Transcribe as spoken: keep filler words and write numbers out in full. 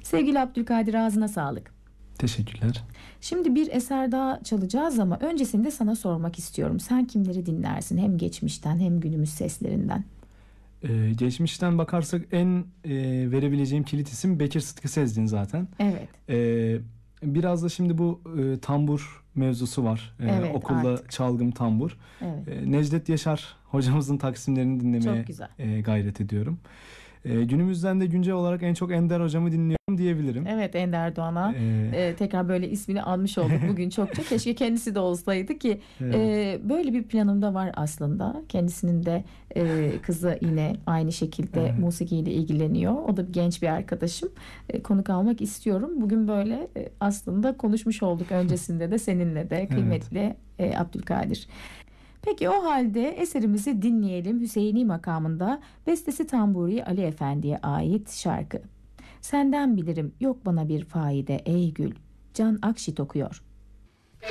Sevgili Abdülkadir, ağzına sağlık. Teşekkürler. Şimdi bir eser daha çalacağız ama öncesinde sana sormak istiyorum. Sen kimleri dinlersin? Hem geçmişten hem günümüz seslerinden. Ee, geçmişten bakarsak en e, verebileceğim kilit isim Bekir Sıtkı Sezgin zaten. Evet. Ee, biraz da şimdi bu e, tambur mevzusu var. Ee, Evet, okulda artık. çalgım tambur. Evet. Ee, Necdet Yaşar hocamızın taksimlerini dinlemeye Çok güzel. e, gayret ediyorum. Ee, günümüzden de güncel olarak en çok Ender hocamı dinliyorum diyebilirim. Evet, Ender Doğan'a Ee, e, tekrar böyle ismini almış olduk bugün çokça. Keşke kendisi de olsaydı ki Evet. e, böyle bir planım da var aslında. Kendisinin de e, kızı yine aynı şekilde Evet. musikiyle ilgileniyor. O da genç bir arkadaşım. E, konuk almak istiyorum. Bugün böyle e, aslında konuşmuş olduk öncesinde de seninle de kıymetli e, Abdülkadir. Peki o halde eserimizi dinleyelim. Hüseyini makamında, bestesi Tamburi Ali Efendi'ye ait şarkı. Senden bilirim yok bana bir faide ey gül. Can Akşit okuyor.